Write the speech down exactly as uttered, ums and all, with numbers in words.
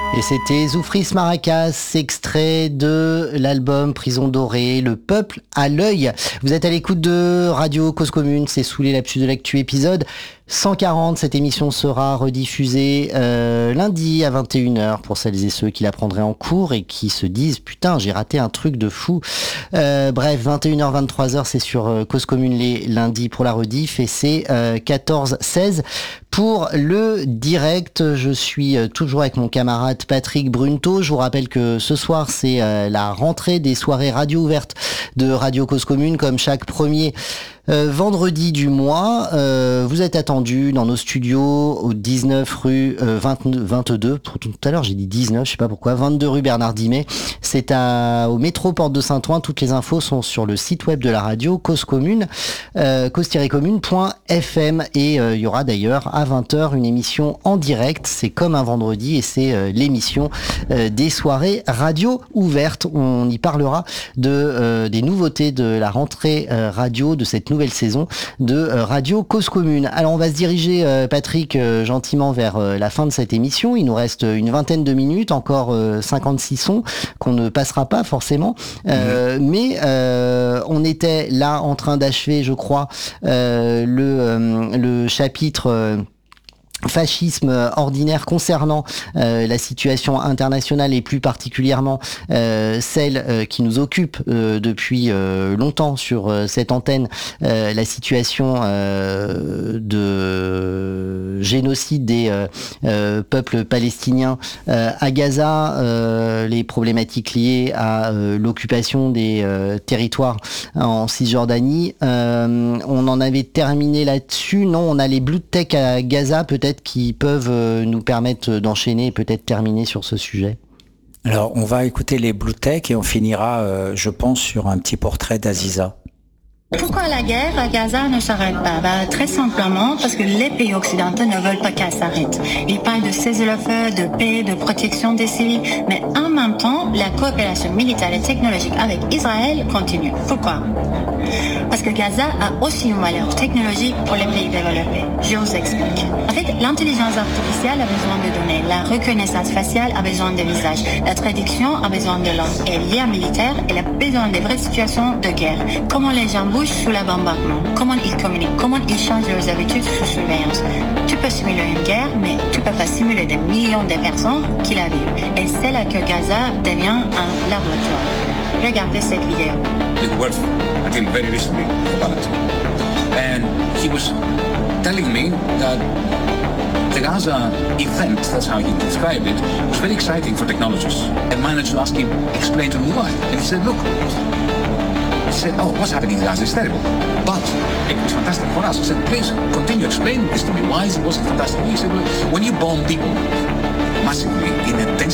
Et c'était Zoufris Maracas, extrait de l'album Prison Dorée, Le Peuple à l'œil. Vous êtes à l'écoute de Radio Cause Commune, c'est sous les lapsus de l'actu épisode cent quarante. Cette émission sera rediffusée euh, lundi à vingt et une heures pour celles et ceux qui la prendraient en cours et qui se disent « Putain, j'ai raté un truc de fou euh, ». Bref, vingt et une heures, vingt-trois heures, c'est sur euh, Cause Commune les lundis pour la rediff et c'est euh, quatorze seize pour le direct. Je suis euh, toujours avec mon camarade Patrick Brunto. Je vous rappelle que ce soir, c'est euh, la rentrée des soirées radio ouvertes de Radio Cause Commune, comme chaque premier Euh, vendredi du mois. Euh, vous êtes attendu dans nos studios au dix-neuf rue euh, vingt, vingt-deux. Pour tout à l'heure, j'ai dit dix-neuf, je sais pas pourquoi. vingt-deux rue Bernard Dimet. C'est à, au métro Porte de Saint-Ouen. Toutes les infos sont sur le site web de la radio, Cause Commune, euh, cause-commune point f m. Et il euh, y aura d'ailleurs à vingt heures une émission en direct. C'est comme un vendredi et c'est euh, l'émission euh, des soirées radio ouvertes. On y parlera de euh, des nouveautés de la rentrée euh, radio de cette nouvelle saison de euh, Radio Cause Commune. Alors on va se diriger, euh, Patrick, euh, gentiment vers euh, la fin de cette émission. Il nous reste une vingtaine de minutes, encore euh, cinquante-six sons qu'on ne passera pas forcément. Euh, mmh. Mais euh, on était là en train d'achever, je crois, euh, le, euh, le chapitre... Euh, fascisme ordinaire concernant euh, la situation internationale et plus particulièrement euh, celle euh, qui nous occupe euh, depuis euh, longtemps sur euh, cette antenne, euh, la situation euh, de génocide des euh, euh, peuples palestiniens euh, à Gaza, euh, les problématiques liées à euh, l'occupation des euh, territoires en Cisjordanie. Euh, on en avait terminé là-dessus. Non, on a les Blue Tech à Gaza, peut-être qui peuvent nous permettre d'enchaîner et peut-être terminer sur ce sujet. Alors, on va écouter les Blue Tech et on finira, euh, je pense, sur un petit portrait d'Aziza. Pourquoi la guerre à Gaza ne s'arrête pas? Bah, très simplement parce que les pays occidentaux ne veulent pas qu'elle s'arrête. Ils parlent de cessez-le-feu, de paix, de protection des civils, mais en même temps, la coopération militaire et technologique avec Israël continue. Pourquoi? Parce que Gaza a aussi une valeur technologique pour les pays développés. Je vous explique. En fait, l'intelligence artificielle a besoin de données, la reconnaissance faciale a besoin de visages, la traduction a besoin de langue, et l'I A militaire, elle a besoin de vraies situations de guerre. Comment les gens bougent sous le bombardement, comment ils communiquent, comment ils changent leurs habitudes sous surveillance. Tu peux simuler une guerre, mais tu peux pas simuler des millions de personnes qui la vivent. Et c'est là que Gaza devient un laboratoire. Regardez cette vidéo. It worked until very recently about it. And he was telling me that the Gaza event, that's how he described it, was very exciting for technologists. And managed to ask him, explain to me why. And he said, look, he said, oh, what's happening in Gaza is terrible. But it was fantastic for us. I said, please continue explaining this to me. Why was it fantastic? He said, well, when you bomb people massively in a